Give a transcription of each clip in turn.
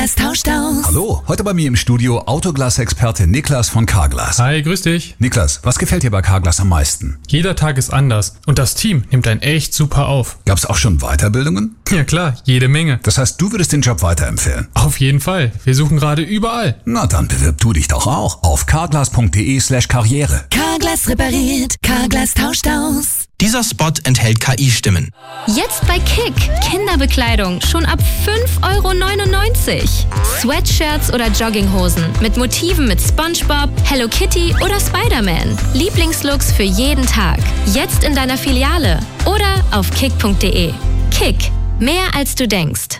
Carglass tauscht aus. Hallo, heute bei mir im Studio Autoglas-Experte Niklas von Carglass. Hi, grüß dich. Niklas, was gefällt dir bei Carglass am meisten? Jeder Tag ist anders und das Team nimmt einen echt super auf. Gab's auch schon Weiterbildungen? Ja klar, jede Menge. Das heißt, du würdest den Job weiterempfehlen? Auf jeden Fall. Wir suchen gerade überall. Na dann bewirb du dich doch auch auf carglass.de/karriere. Carglass repariert, Carglass tauscht aus. Dieser Spot enthält KI-Stimmen. Jetzt bei Kick. Kinderbekleidung schon ab 5,99 €. Sweatshirts oder Jogginghosen mit Motiven mit SpongeBob, Hello Kitty oder Spider-Man. Lieblingslooks für jeden Tag. Jetzt in deiner Filiale oder auf kick.de. Kick. Mehr als du denkst.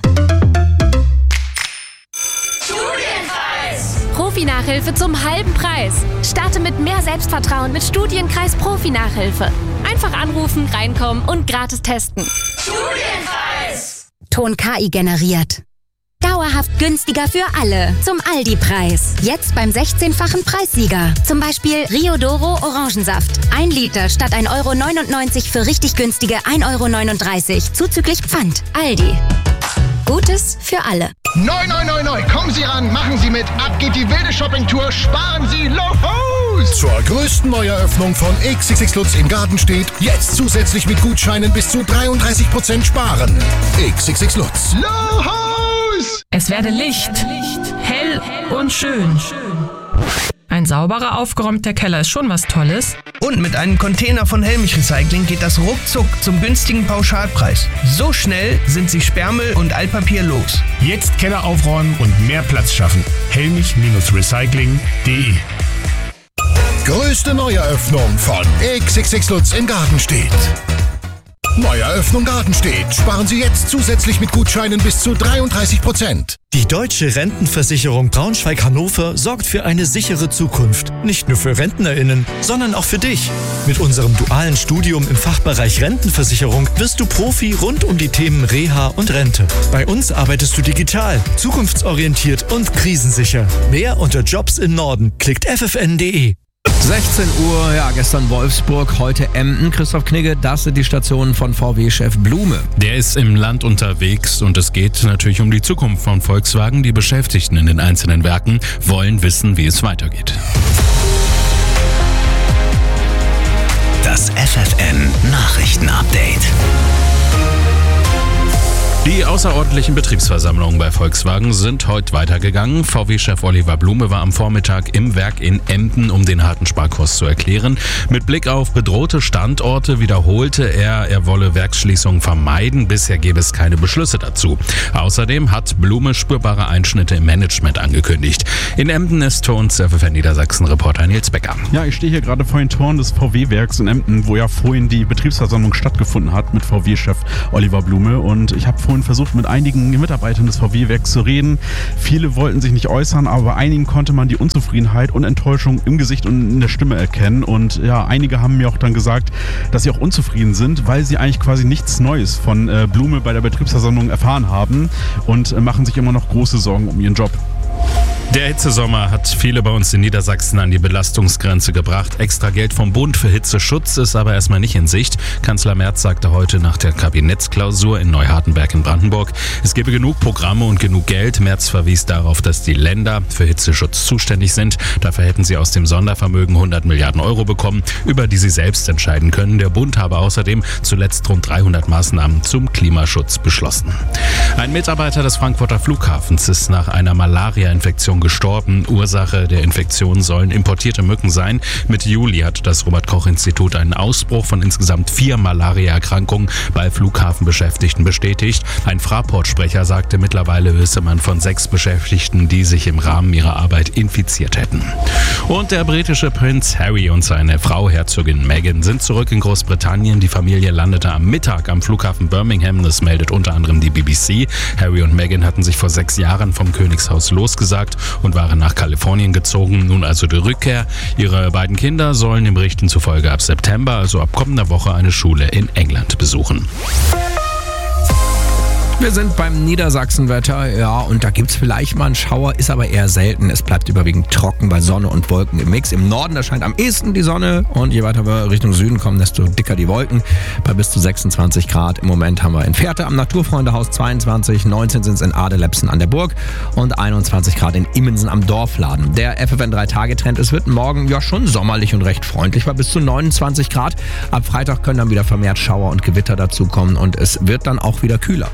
Profi-Nachhilfe zum halben Preis. Starte mit mehr Selbstvertrauen mit Studienkreis Profi-Nachhilfe. Einfach anrufen, reinkommen und gratis testen. Studienkreis! Ton KI generiert. Dauerhaft günstiger für alle. Zum Aldi-Preis. Jetzt beim 16-fachen Preissieger. Zum Beispiel Rio Doro Orangensaft. 1 Liter statt 1,99 € für richtig günstige 1,39 € zuzüglich Pfand. Aldi. Gutes für alle. Neu. Kommen Sie ran, machen Sie mit. Ab geht die wilde Shoppingtour. Sparen Sie Los! Zur größten Neueröffnung von XXX Lutz in Gartenstedt. Jetzt zusätzlich mit Gutscheinen bis zu 33% sparen. XXX Lutz. Los! Es werde Licht, hell und schön. Ein sauberer, aufgeräumter Keller ist schon was Tolles. Und mit einem Container von Helmich Recycling geht das ruckzuck zum günstigen Pauschalpreis. So schnell sind Sie Sperrmüll und Altpapier los. Jetzt Keller aufräumen und mehr Platz schaffen. Helmich-recycling.de. Größte Neueröffnung von XXX Lutz in Gartenstedt. Neueröffnung Gartenstedt. Sparen Sie jetzt zusätzlich mit Gutscheinen bis zu 33%. Die Deutsche Rentenversicherung Braunschweig-Hannover sorgt für eine sichere Zukunft. Nicht nur für RentnerInnen, sondern auch für dich. Mit unserem dualen Studium im Fachbereich Rentenversicherung wirst du Profi rund um die Themen Reha und Rente. Bei uns arbeitest du digital, zukunftsorientiert und krisensicher. Mehr unter Jobs im Norden. Klickt ffn.de. 16 Uhr, ja, gestern Wolfsburg, heute Emden. Christoph Knigge, das sind die Stationen von VW-Chef Blume. Der ist im Land unterwegs und es geht natürlich um die Zukunft von Volkswagen. Die Beschäftigten in den einzelnen Werken wollen wissen, wie es weitergeht. Das FFN-Nachrichten-Update. Die außerordentlichen Betriebsversammlungen bei Volkswagen sind heute weitergegangen. VW-Chef Oliver Blume war am Vormittag im Werk in Emden, um den harten Sparkurs zu erklären. Mit Blick auf bedrohte Standorte wiederholte er wolle Werksschließungen vermeiden. Bisher gäbe es keine Beschlüsse dazu. Außerdem hat Blume spürbare Einschnitte im Management angekündigt. In Emden ist für uns FFN Niedersachsen-Reporter Nils Becker. Ja, ich stehe hier gerade vor den Toren des VW-Werks in Emden, wo ja vorhin die Betriebsversammlung stattgefunden hat mit VW-Chef Oliver Blume. Und ich habe vorhin versucht, mit einigen Mitarbeitern des VW-Werks zu reden. Viele wollten sich nicht äußern, aber bei einigen konnte man die Unzufriedenheit und Enttäuschung im Gesicht und in der Stimme erkennen. Und ja, einige haben mir auch dann gesagt, dass sie auch unzufrieden sind, weil sie eigentlich quasi nichts Neues von Blume bei der Betriebsversammlung erfahren haben und machen sich immer noch große Sorgen um ihren Job. Der Hitzesommer hat viele bei uns in Niedersachsen an die Belastungsgrenze gebracht. Extra Geld vom Bund für Hitzeschutz ist aber erstmal nicht in Sicht. Kanzler Merz sagte heute nach der Kabinettsklausur in Neuhardenberg in Brandenburg, es gebe genug Programme und genug Geld. Merz verwies darauf, dass die Länder für Hitzeschutz zuständig sind. Dafür hätten sie aus dem Sondervermögen 100 Milliarden € bekommen, über die sie selbst entscheiden können. Der Bund habe außerdem zuletzt rund 300 Maßnahmen zum Klimaschutz beschlossen. Ein Mitarbeiter des Frankfurter Flughafens ist nach einer Malaria-Infektion gestorben. Ursache der Infektion sollen importierte Mücken sein. Mitte Juli hat das Robert-Koch-Institut einen Ausbruch von insgesamt 4 Malaria-Erkrankungen bei Flughafenbeschäftigten bestätigt. Ein Fraport-Sprecher sagte, mittlerweile wisse man von 6 Beschäftigten, die sich im Rahmen ihrer Arbeit infiziert hätten. Und der britische Prinz Harry und seine Frau Herzogin Meghan sind zurück in Großbritannien. Die Familie landete am Mittag am Flughafen Birmingham. Das meldet unter anderem die BBC. Harry und Meghan hatten sich vor 6 Jahren vom Königshaus losgesagt und waren nach Kalifornien gezogen. Nun also die Rückkehr. Ihre beiden Kinder sollen den Berichten zufolge ab September, also ab kommender Woche, eine Schule in England besuchen. Wir sind beim Niedersachsenwetter, ja, und da gibt's vielleicht mal einen Schauer, ist aber eher selten. Es bleibt überwiegend trocken bei Sonne und Wolken im Mix. Im Norden erscheint am ehesten die Sonne und je weiter wir Richtung Süden kommen, desto dicker die Wolken. Bei bis zu 26 Grad. Im Moment haben wir in Fährte am Naturfreundehaus 22, 19 sind es in Adelepsen an der Burg und 21 Grad in Immensen am Dorfladen. Der FFN 3-Tage-Trend, es wird morgen ja schon sommerlich und recht freundlich, bei bis zu 29 Grad. Ab Freitag können dann wieder vermehrt Schauer und Gewitter dazukommen und es wird dann auch wieder kühler.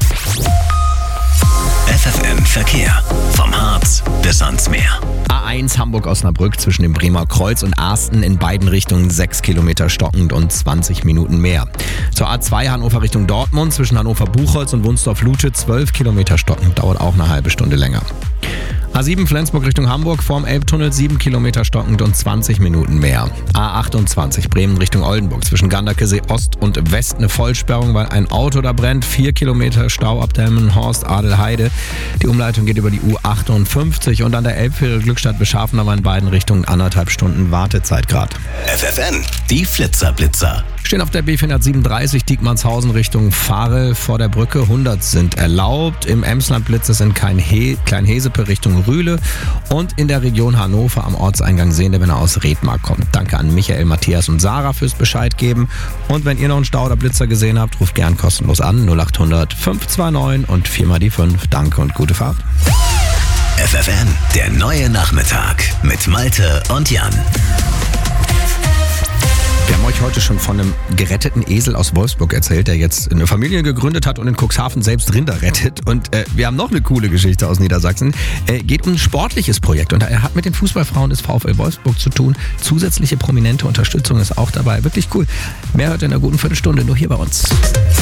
FFN Verkehr. Vom Harz bis ans Meer. A1 Hamburg-Osnabrück zwischen dem Bremer Kreuz und Arsten in beiden Richtungen 6 Kilometer stockend und 20 Minuten mehr. Zur A2 Hannover Richtung Dortmund zwischen Hannover-Buchholz und Wunsdorf-Lutsche 12 Kilometer stockend, dauert auch eine halbe Stunde länger. A7 Flensburg Richtung Hamburg vorm Elbtunnel 7 Kilometer stockend und 20 Minuten mehr. A28 Bremen Richtung Oldenburg zwischen Ganderkesee Ost und West eine Vollsperrung, weil ein Auto da brennt. 4 Kilometer Stau ab Delmenhorst, Adelheide. Die Umleitung geht über die U58 und an der Elbfähre Glückstadt-Beschafen aber in beiden Richtungen 1,5 Stunden Wartezeit gerade. FFN, die Flitzer-Blitzer. Stehen auf der B437 Diekmannshausen Richtung Fahrel vor der Brücke. 100 sind erlaubt. Im Emsland blitzt es in Kleinhesepe Richtung Rühle und in der Region Hannover am Ortseingang Sehende, wenn er aus Redmark kommt. Danke an Michael, Matthias und Sarah fürs Bescheid geben. Und wenn ihr noch einen Stau oder Blitzer gesehen habt, ruft gern kostenlos an 0800 529 und 4 die 5. Danke und gute Fahrt. FFN, der neue Nachmittag mit Malte und Jan. Wir haben euch heute schon von einem geretteten Esel aus Wolfsburg erzählt, der jetzt eine Familie gegründet hat und in Cuxhaven selbst Rinder rettet. Und wir haben noch eine coole Geschichte aus Niedersachsen. Geht um ein sportliches Projekt und er hat mit den Fußballfrauen des VfL Wolfsburg zu tun. Zusätzliche prominente Unterstützung ist auch dabei. Wirklich cool. Mehr hört ihr in einer guten Viertelstunde nur hier bei uns.